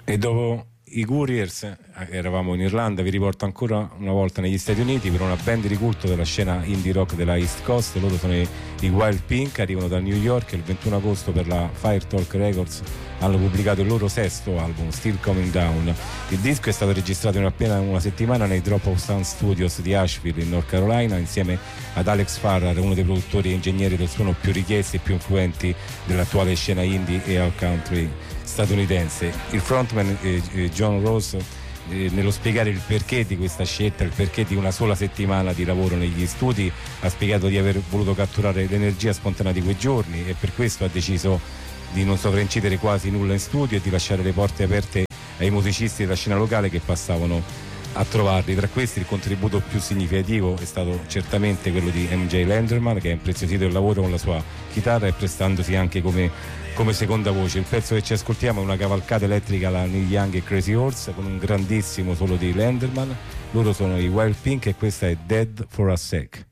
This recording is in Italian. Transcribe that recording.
E dopo i Couriers eravamo in Irlanda, vi riporto ancora una volta negli Stati Uniti per una band di culto della scena indie rock della East Coast. Loro sono i Wild Pink, arrivano da New York e il 21 agosto per la Fire Talk Records hanno pubblicato il loro sesto album, Still Coming Down. Il disco è stato registrato in appena una settimana nei Dropout Sound Studios di Asheville in North Carolina insieme ad Alex Farrar, uno dei produttori e ingegneri del suono più richiesti e più influenti dell'attuale scena indie e al country statunitense. Il frontman John Rose, nello spiegare il perché di questa scelta, il perché di una sola settimana di lavoro negli studi, ha spiegato di aver voluto catturare l'energia spontanea di quei giorni e per questo ha deciso di non sovraincidere quasi nulla in studio e di lasciare le porte aperte ai musicisti della scena locale che passavano a trovarli. Tra questi il contributo più significativo è stato certamente quello di MJ Lenderman, che ha impreziosito il lavoro con la sua chitarra e prestandosi anche come seconda voce. Il pezzo che ci ascoltiamo è una cavalcata elettrica alla Neil Young e Crazy Horse con un grandissimo solo di Lenderman. Loro sono i Wild Pink e questa è Dead for a Sec.